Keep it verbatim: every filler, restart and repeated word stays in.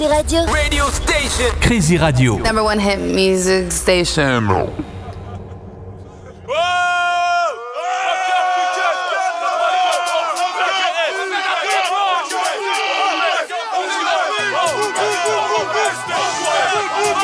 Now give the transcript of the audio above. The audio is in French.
Radio. Radio station. Crazy Radio. Number one hit music station.